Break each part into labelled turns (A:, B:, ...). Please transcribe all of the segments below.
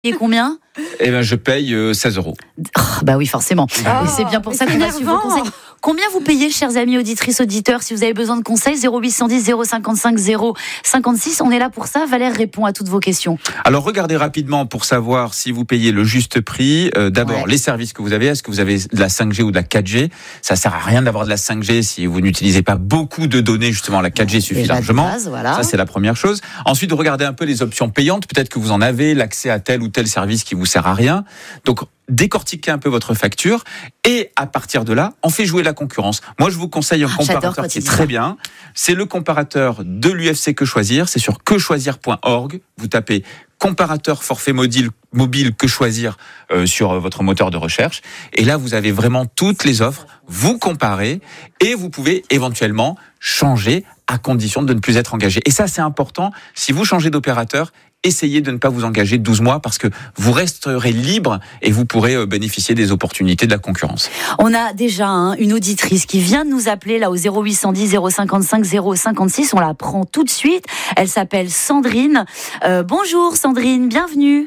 A: Et combien ?
B: Eh ben, je paye 16 €.
A: Bah oui, forcément. Et c'est bien pour ça qu'on a su vos conseils. Combien vous payez, chers amis auditrices, auditeurs, si vous avez besoin de conseils ? 0810 055 056. On est là pour ça. Valère répond à toutes vos questions.
B: Alors, regardez rapidement pour savoir si vous payez le juste prix. D'abord, les services que vous avez. Est-ce que vous avez de la 5G ou de la 4G ? Ça sert à rien d'avoir de la 5G si vous n'utilisez pas beaucoup de données. Justement, la 4G suffit largement.
A: Base, voilà.
B: Ça, c'est la première chose. Ensuite, regardez un peu les options payantes. Peut-être que vous en avez l'accès à tel ou tel service qui vous sert à rien. Donc, décortiquez un peu votre facture et à partir de là, on fait jouer la concurrence. Moi, je vous conseille un comparateur qui est très bien. C'est le comparateur de l'UFC Que Choisir. C'est sur quechoisir.org. Vous tapez comparateur forfait mobile Que Choisir sur votre moteur de recherche. Et là, vous avez vraiment toutes les offres. Vous comparez et vous pouvez éventuellement changer à condition de ne plus être engagé. Et ça, c'est important. Si vous changez d'opérateur, essayez de ne pas vous engager 12 mois parce que vous resterez libre et vous pourrez bénéficier des opportunités de la concurrence.
A: On a déjà une auditrice qui vient de nous appeler là au 0810 055 056. On la prend tout de suite. Elle s'appelle Sandrine. Bonjour Sandrine, bienvenue.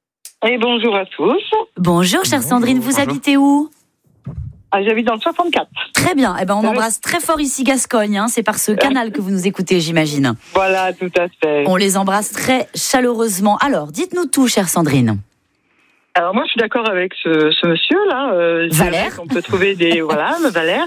C: Et bonjour à tous.
A: Bonjour chère Sandrine, vous habitez où ?
C: J'habite dans le 64.
A: Très bien. On embrasse très fort ici Gascogne. C'est par ce canal que vous nous écoutez, j'imagine.
C: Voilà, tout à fait.
A: On les embrasse très chaleureusement. Alors, dites-nous tout, chère Sandrine.
C: Alors moi, je suis d'accord avec ce monsieur-là.
A: Valère.
C: On peut trouver des Valère.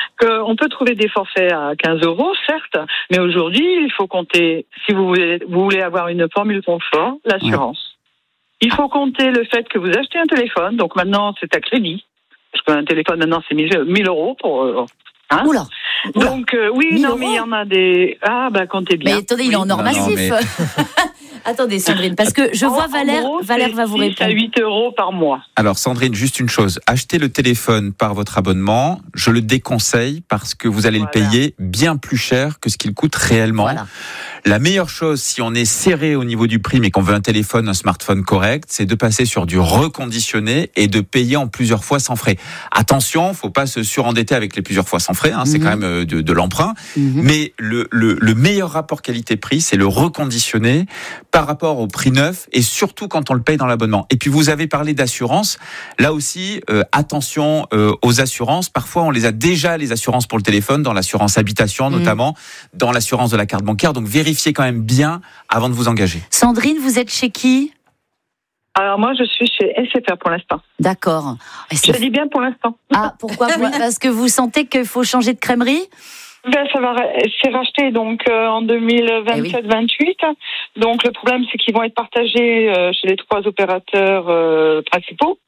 C: On peut trouver des forfaits à 15 €, certes, mais aujourd'hui, il faut compter. Si vous voulez avoir une formule confort, l'assurance. Ouais. Il faut compter le fait que vous achetez un téléphone. Donc maintenant, c'est à crédit. Parce qu'un téléphone, maintenant, c'est 1 000 € pour...
A: Oula.
C: Donc, oui, non, mais il y en a des... comptez bien.
A: Mais attendez, il est en or massif. Attendez, Sandrine, parce que je vois Valère va vous répondre.
C: À 8 € par mois.
B: Alors, Sandrine, juste une chose. Achetez le téléphone par votre abonnement. Je le déconseille parce que vous allez le payer bien plus cher que ce qu'il coûte réellement. Voilà. La meilleure chose, si on est serré au niveau du prix, mais qu'on veut un smartphone correct, c'est de passer sur du reconditionné et de payer en plusieurs fois sans frais. Attention, faut pas se surendetter avec les plusieurs fois sans frais, c'est quand même de l'emprunt. Mais le meilleur rapport qualité-prix, c'est le reconditionné par rapport au prix neuf et surtout quand on le paye dans l'abonnement. Et puis vous avez parlé d'assurance. Là aussi, attention aux assurances. Parfois, on les a déjà, les assurances pour le téléphone, dans l'assurance habitation notamment, dans l'assurance de la carte bancaire. Donc vérifiez quand même bien avant de vous engager.
A: Sandrine, vous êtes chez qui ?
C: Alors moi, je suis chez SFR pour l'instant.
A: D'accord.
C: Je dis bien pour l'instant.
A: Pourquoi ? Parce que vous sentez qu'il faut changer de crèmerie ?
C: C'est racheté donc en 2027-28. Donc le problème, c'est qu'ils vont être partagés chez les 3 opérateurs principaux.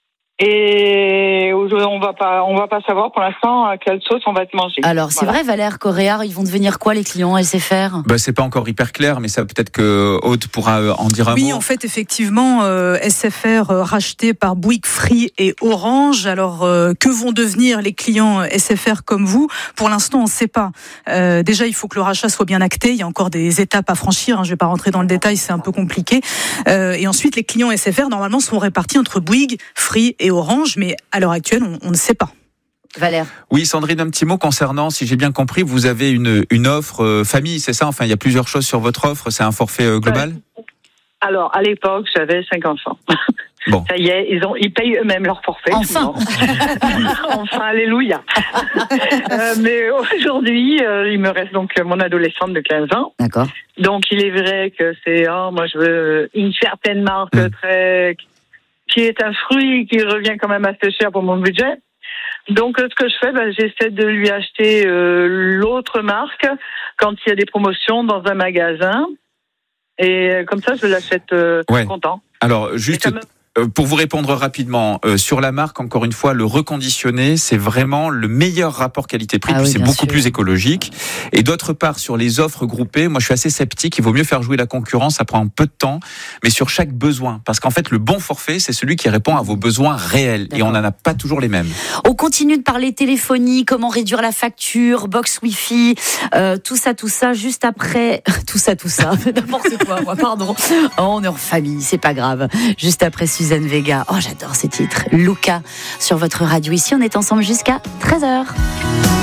C: Et on va pas savoir pour l'instant à quelle sauce on va être mangé.
A: Alors c'est vrai, Valère Correa, ils vont devenir quoi les clients SFR ?
B: C'est pas encore hyper clair, mais ça peut-être que Aude pourra en dire un mot.
D: Oui, en fait, effectivement, SFR racheté par Bouygues, Free et Orange. Alors que vont devenir les clients SFR comme vous ? Pour l'instant, on ne sait pas. Déjà, il faut que le rachat soit bien acté. Il y a encore des étapes à franchir. Je ne vais pas rentrer dans le détail, c'est un peu compliqué. Et ensuite, les clients SFR normalement seront répartis entre Bouygues, Free et Orange, mais à l'heure actuelle, on ne sait pas.
A: Valère.
B: Oui, Sandrine, un petit mot concernant, si j'ai bien compris, vous avez une offre famille, c'est ça ? Enfin, il y a plusieurs choses sur votre offre, c'est un forfait global ?
C: Alors, à l'époque, j'avais 5 enfants.
B: Bon.
C: Ça y est, ils payent eux-mêmes leur forfait.
A: Enfin,
C: alléluia. Mais aujourd'hui, il me reste donc mon adolescente de 15 ans.
A: D'accord.
C: Donc, il est vrai que c'est, moi, je veux une certaine marque qui est un fruit qui revient quand même assez cher pour mon budget. Donc, ce que je fais, j'essaie de lui acheter l'autre marque quand il y a des promotions dans un magasin. Et comme ça, je l'achète content.
B: Alors, juste... Pour vous répondre rapidement, sur la marque, encore une fois, le reconditionné, c'est vraiment le meilleur rapport qualité-prix, puis c'est beaucoup plus écologique. Et d'autre part, sur les offres groupées, moi je suis assez sceptique, il vaut mieux faire jouer la concurrence, ça prend un peu de temps, mais sur chaque besoin. Parce qu'en fait, le bon forfait, c'est celui qui répond à vos besoins réels. Et on n'en a pas toujours les mêmes.
A: On continue de parler téléphonie, comment réduire la facture, box Wi-Fi, tout ça, juste après... tout ça, n'importe quoi, moi, pardon. On est en famille, c'est pas grave. Juste après Suzanne Vega. Oh, j'adore ces titres. Luca sur votre radio. Ici, on est ensemble jusqu'à 13h.